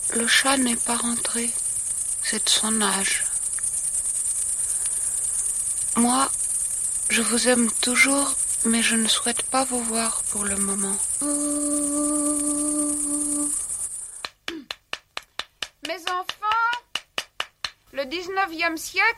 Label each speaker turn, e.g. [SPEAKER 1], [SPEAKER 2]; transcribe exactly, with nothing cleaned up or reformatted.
[SPEAKER 1] Le chat n'est pas rentré. C'est de son âge. Moi, je vous aime toujours, mais je ne souhaite pas vous voir pour le moment.
[SPEAKER 2] Mes enfants, le dix-neuvième siècle